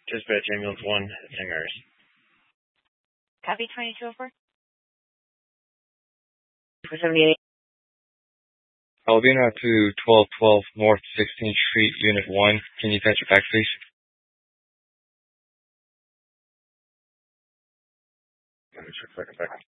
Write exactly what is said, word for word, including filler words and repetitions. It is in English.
Dispatch ambulance one, Singers. Copy twenty-two oh four. four seventy-eight. Alvina to twelve twelve North sixteenth Street, Unit one. Can you touch your back, please? Let me check back.